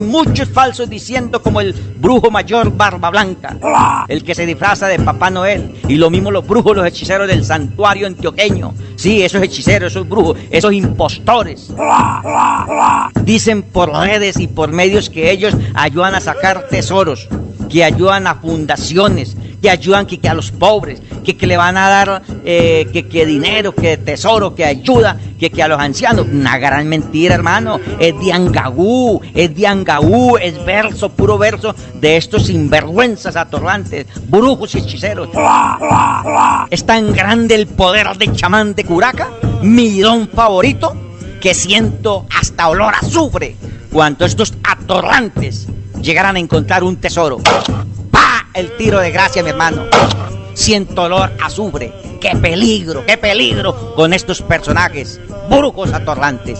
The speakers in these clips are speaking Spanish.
Muchos falsos diciendo como el brujo mayor Barba Blanca, el que se disfraza de Papá Noel, y lo mismo los brujos, los hechiceros del santuario antioqueño. Sí, esos hechiceros, esos brujos, esos impostores. Dicen por redes y por medios que ellos ayudan a sacar tesoros, que ayudan a fundaciones, que ayudan que a los pobres, que le van a dar que dinero, que tesoro, que ayuda, que a los ancianos. Una gran mentira, hermano. Es de Angaú, es verso, puro verso de estos sinvergüenzas atorrantes, brujos y hechiceros. Es tan grande el poder del chamán de Curaca, mi don favorito, que siento hasta olor a azufre cuando estos atorrantes llegaran a encontrar un tesoro. ¡Pah! El tiro de gracia, mi hermano. Siento olor a azufre. ¡Qué peligro con estos personajes brujos atorrantes!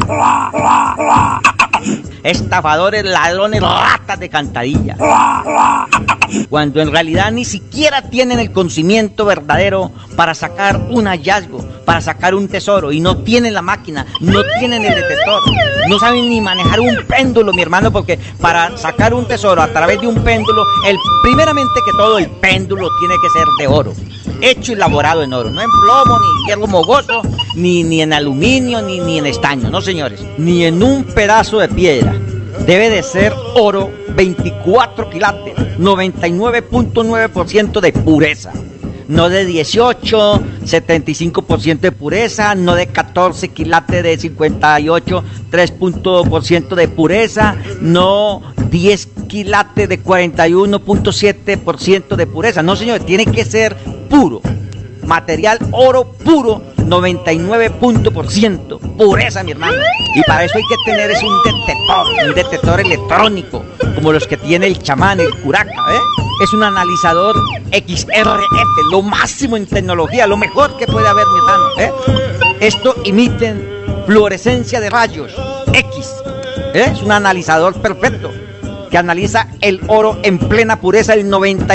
Estafadores, ladrones, ratas de cantadilla. Cuando en realidad ni siquiera tienen el conocimiento verdadero para sacar un hallazgo, para sacar un tesoro, y no tienen la máquina, no tienen el detector, no saben ni manejar un péndulo, mi hermano, porque para sacar un tesoro a través de un péndulo, primeramente que todo, el péndulo tiene que ser de oro, hecho y elaborado en oro, no en plomo, ni hierro mogoso, ni en aluminio, ni en estaño, no señores, ni en un pedazo de piedra. Debe de ser oro 24 quilates, 99.9% de pureza. No de 18, 75% de pureza, no de 14 quilates de 58, 3% de pureza, no 10 quilates de 41.7% de pureza. No, señores, tiene que ser puro. Material oro puro, 99% pureza, mi hermano. Y para eso hay que tener un detector electrónico, como los que tiene el chamán, el Curaca, ¿eh? Es un analizador XRF, lo máximo en tecnología, lo mejor que puede haber, mi hermano, ¿eh? Esto emiten fluorescencia de rayos X, ¿eh? Es un analizador perfecto que analiza el oro en plena pureza, el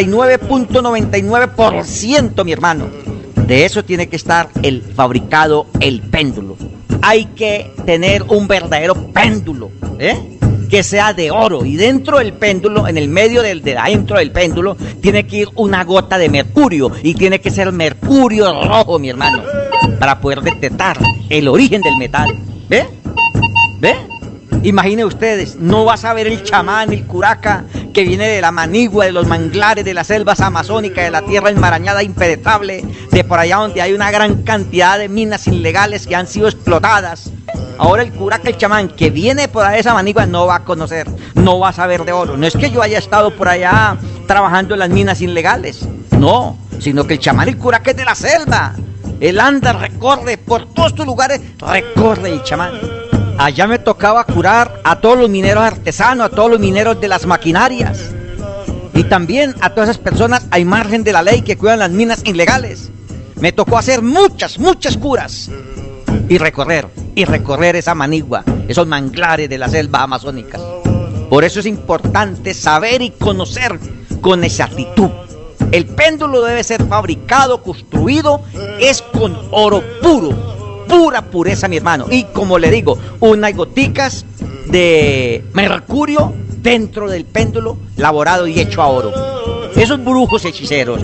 99.99%, mi hermano. De eso tiene que estar el fabricado, el péndulo. Hay que tener un verdadero péndulo, ¿eh? Que sea de oro, y dentro del péndulo, en el medio de adentro del péndulo, tiene que ir una gota de mercurio, y tiene que ser mercurio rojo, mi hermano, para poder detectar el origen del metal. ¿Ve? ¿Ve? Imaginen ustedes, no vas a ver el chamán, el Curaca, que viene de la manigua, de los manglares, de las selvas amazónicas, de la tierra enmarañada impenetrable, de por allá donde hay una gran cantidad de minas ilegales que han sido explotadas. Ahora el Curaca, el chamán, que viene por ahí de esa manigua, no va a conocer, no va a saber de oro. No es que yo haya estado por allá trabajando en las minas ilegales, no, sino que el chamán, el Curaca, es de la selva. Él anda, recorre por todos estos lugares, recorre el chamán. Allá me tocaba curar a todos los mineros artesanos, a todos los mineros de las maquinarias, y también a todas esas personas al margen de la ley que cuidan las minas ilegales. Me tocó hacer muchas curas y recorrer esa manigua, esos manglares de la selva amazónica. Por eso es importante saber y conocer con exactitud. El péndulo debe ser fabricado, construido, es con oro puro, pura pureza, mi hermano. Y como le digo, unas goticas de mercurio dentro del péndulo, laborado y hecho a oro. Esos brujos hechiceros,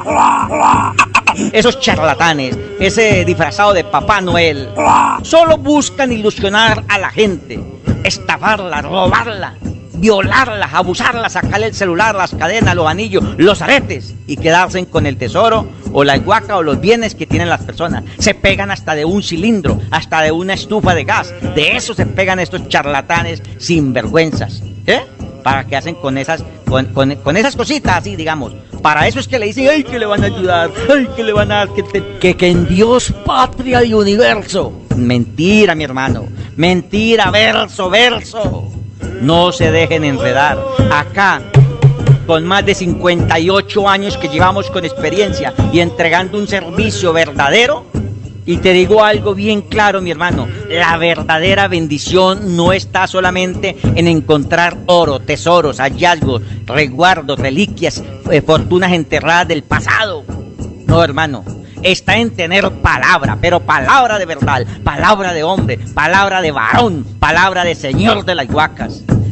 esos charlatanes, ese disfrazado de Papá Noel, solo buscan ilusionar a la gente, estafarla, robarla, violarla, abusarla, sacarle el celular, las cadenas, los anillos, los aretes, y quedarse con el tesoro o la guaca o los bienes que tienen las personas. Se pegan hasta de un cilindro, hasta de una estufa de gas. De eso se pegan estos charlatanes sinvergüenzas, ¿eh? ¿Para qué hacen con esas cositas así, digamos? Para eso es que le dicen, ay, que le van a ayudar, ay, que le van a dar, que en Dios, patria y universo. Mentira, mi hermano, mentira, verso. No se dejen enredar. Acá, con más de 58 años que llevamos con experiencia y entregando un servicio verdadero, y te digo algo bien claro, mi hermano, la verdadera bendición no está solamente en encontrar oro, tesoros, hallazgos, resguardos, reliquias, fortunas enterradas del pasado. No, hermano, está en tener palabra, pero palabra de verdad, palabra de hombre, palabra de varón, palabra de señor de las huacas.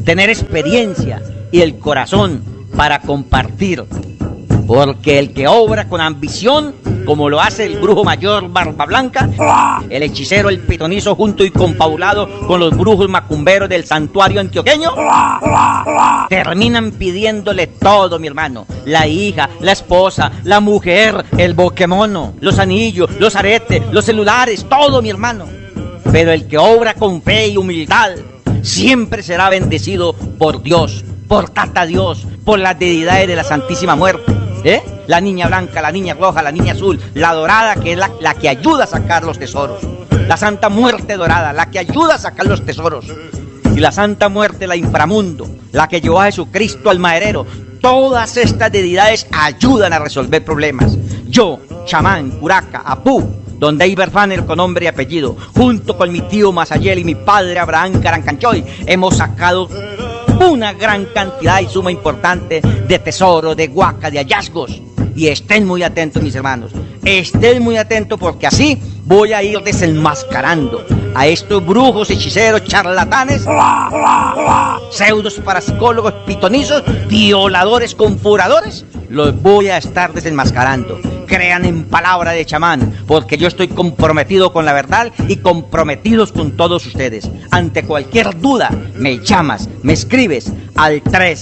tener experiencia y el corazón para compartir. Porque el que obra con ambición, como lo hace el brujo mayor Barba Blanca, el hechicero el pitonizo junto y confabulado con los brujos macumberos del santuario antioqueño, terminan pidiéndole todo, mi hermano: la hija, la esposa, la mujer, el boquemono, los anillos, los aretes, los celulares, todo, mi hermano. Pero el que obra con fe y humildad siempre será bendecido por Dios, por Tata Dios, por las deidades de la Santísima Muerte. La niña blanca, la niña roja, la niña azul, la dorada, que es la que ayuda a sacar los tesoros. La Santa Muerte dorada, la que ayuda a sacar los tesoros. Y la Santa Muerte, la inframundo, la que llevó a Jesucristo al maderero. Todas estas deidades ayudan a resolver problemas. Yo, chamán, curaca, apú, donde hay Berfaner con nombre y apellido, junto con mi tío Masayel y mi padre Abraham Carancanchoy, hemos sacado una gran cantidad y suma importante de tesoro, de huaca, de hallazgos. Y estén muy atentos, mis hermanos, estén muy atentos, porque así voy a ir desenmascarando a estos brujos, hechiceros, charlatanes, pseudos parapsicólogos, pitonizos, violadores, conjuradores. Los voy a estar desenmascarando. Crean en palabra de chamán, porque yo estoy comprometido con la verdad y comprometidos con todos ustedes. Ante cualquier duda, me llamas, me escribes al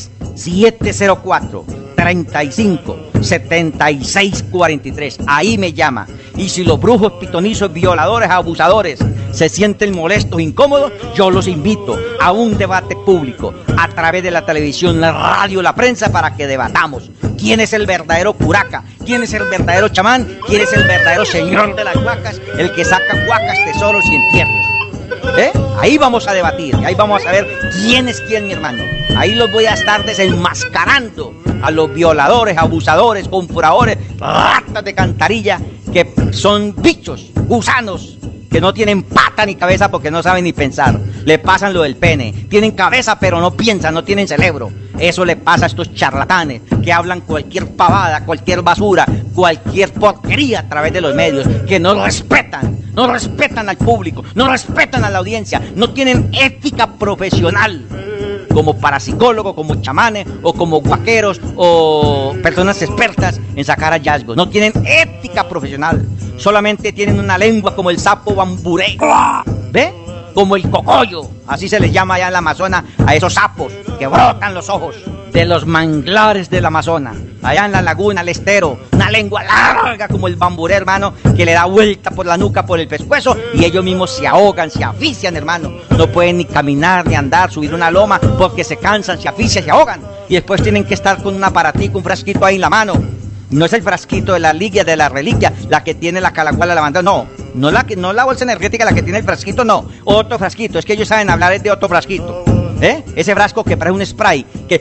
3704-35-7643. Ahí me llama. Y si los brujos, pitonizos, violadores, abusadores se sienten molestos, incómodos, yo los invito a un debate público a través de la televisión, la radio, la prensa, para que debatamos quién es el verdadero curaca, quién es el verdadero chamán, quién es el verdadero señor de las huacas, el que saca huacas, tesoros y entierros. Ahí vamos a debatir, ahí vamos a ver quién es quién, mi hermano. Ahí los voy a estar desenmascarando a los violadores, abusadores, conjuradores, ratas de cantarilla, que son bichos, gusanos, que no tienen pata ni cabeza porque no saben ni pensar. Le pasan lo del pene. Tienen cabeza pero no piensan, no tienen cerebro. Eso le pasa a estos charlatanes que hablan cualquier pavada, cualquier basura, cualquier porquería a través de los medios, que no respetan al público, no respetan a la audiencia, no tienen ética profesional como parapsicólogos, como chamanes o como guaqueros o personas expertas en sacar hallazgos. No tienen ética profesional, solamente tienen una lengua como el sapo bamburé, ¿ve? Como el cocoyo, así se les llama allá en la Amazonas a esos sapos que brotan los ojos de los manglares del Amazonas, allá en la laguna, el estero, una lengua larga como el bamburé, hermano, que le da vuelta por la nuca, por el pescuezo, y ellos mismos se ahogan, se asfixian, hermano. No pueden ni caminar, ni andar, subir una loma, porque se cansan, se asfixian, se ahogan, y después tienen que estar con un aparatico, un frasquito ahí en la mano. No es el frasquito de la ligia, de la reliquia, la que tiene la calacuala lavanda, no la bolsa energética, la que tiene el frasquito, no, otro frasquito. Es que ellos saben hablar de otro frasquito, ese frasco que parece un spray, que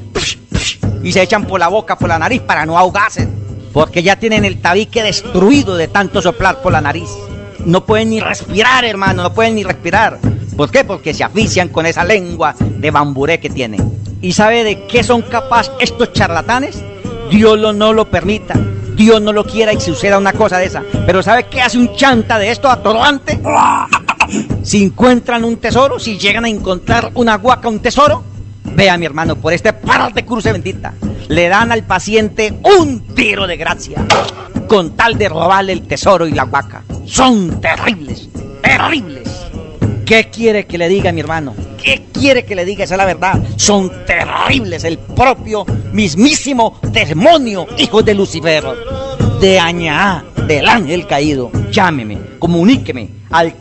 y se echan por la boca, por la nariz, para no ahogarse, porque ya tienen el tabique destruido de tanto soplar por la nariz. No pueden ni respirar, hermano, no pueden ni respirar. ¿Por qué? Porque se asfixian con esa lengua de bamburé que tienen. ¿Y sabe de qué son capaces estos charlatanes? Dios no lo permita, Dios no lo quiera y suceda una cosa de esa. Pero ¿sabe qué hace un chanta de esto atorrante? Si encuentran un tesoro, si llegan a encontrar una huaca, un tesoro, vea, mi hermano, por este par de cruce bendita, le dan al paciente un tiro de gracia, con tal de robarle el tesoro y la huaca. Son terribles, terribles. ¿Qué quiere que le diga, mi hermano? ¿Qué quiere que le diga? Esa es la verdad. Son terribles, el propio, mismísimo demonio, hijo de Lucifer, de Añá, del ángel caído. Llámeme, comuníqueme al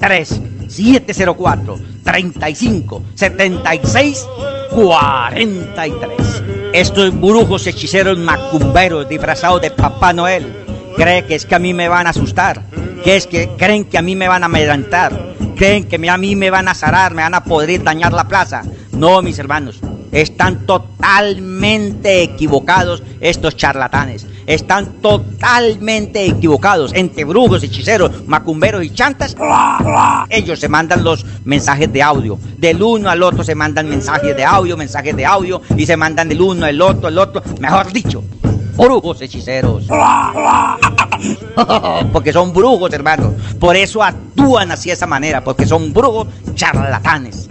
3704-35-76-43. Estos brujos, hechiceros, macumberos, disfrazados de Papá Noel, creen que es que a mí me van a asustar, creen que a mí me van a amedrentar, creen que a mí me van a zarar, me van a podrir, dañar la plaza. No, mis hermanos, están totalmente equivocados estos charlatanes. Están totalmente equivocados. Entre brujos, hechiceros, macumberos y chantas, ellos se mandan los mensajes de audio. Del uno al otro se mandan mensajes de audio, y se mandan del uno al otro, mejor dicho, brujos, hechiceros. Porque son brujos, hermano. Por eso actúan así de esa manera, porque son brujos charlatanes.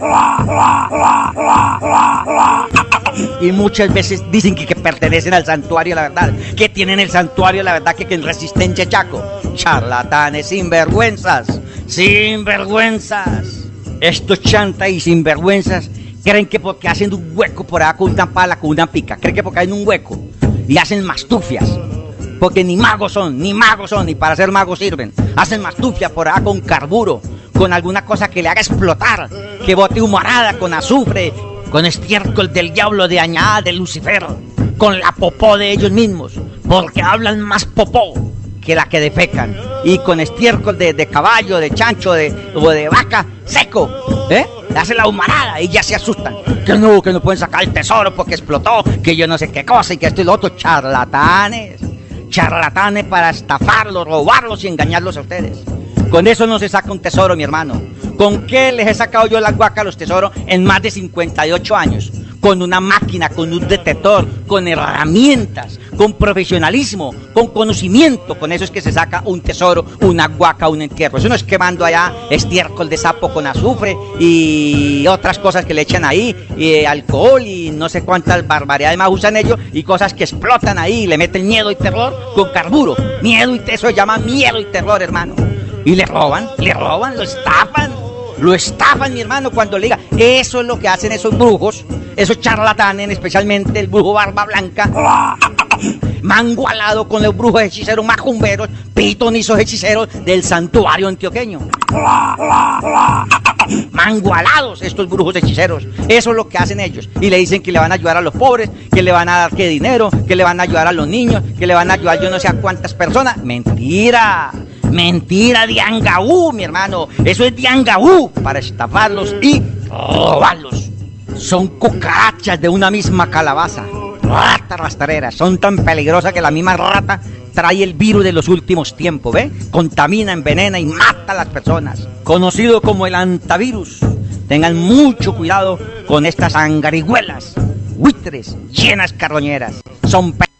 Y muchas veces dicen que pertenecen al santuario, la verdad, que tienen el santuario, la verdad, que en Resistencia Chaco. Charlatanes, sinvergüenzas, sinvergüenzas. Estos chantas y sinvergüenzas creen que porque hacen un hueco por allá con una pala, con una pica, creen que porque hacen un hueco y hacen mastufias, porque ni magos son, ni para ser magos sirven. Hacen mastufias por allá con carburo, con alguna cosa que le haga explotar, que bote humarada con azufre, con estiércol del diablo, de añada, de Lucifer, con la popó de ellos mismos, porque hablan más popó que la que defecan, y con estiércol de caballo, de chancho, o de vaca, seco, hace la humarada y ya se asustan, que no pueden sacar el tesoro porque explotó, que yo no sé qué cosa, y que esto y lo otro. Charlatanes para estafarlos, robarlos y engañarlos a ustedes. Con eso no se saca un tesoro, mi hermano. ¿Con qué les he sacado yo las guacas, los tesoros, en más de 58 años? Con una máquina, con un detector, con herramientas, con profesionalismo, con conocimiento. Con eso es que se saca un tesoro, una guaca, un entierro. Eso no es quemando allá estiércol de sapo con azufre y otras cosas que le echan ahí, y alcohol y no sé cuántas barbaridades más usan ellos, y cosas que explotan ahí y le meten miedo y terror con carburo. Miedo y eso se llama miedo y terror, hermano. Y le roban, lo estafan, mi hermano, cuando le diga. Eso es lo que hacen esos brujos, esos charlatanes, especialmente el brujo barba blanca, mangualado con los brujos hechiceros macumberos, pitonizos hechiceros del santuario antioqueño. Mangualados estos brujos hechiceros. Eso es lo que hacen ellos. Y le dicen que le van a ayudar a los pobres, que le van a dar que dinero, que le van a ayudar a los niños, que le van a ayudar yo no sé a cuántas personas. Mentira, diangaú, mi hermano. Eso es diangaú, para estafarlos y robarlos. Son cucarachas de una misma calabaza. Ratas rastreras. Son tan peligrosas que la misma rata trae el virus de los últimos tiempos, ¿ve? Contamina, envenena y mata a las personas. Conocido como el antivirus. Tengan mucho cuidado con estas angarihuelas, buitres, llenas carroñeras. Son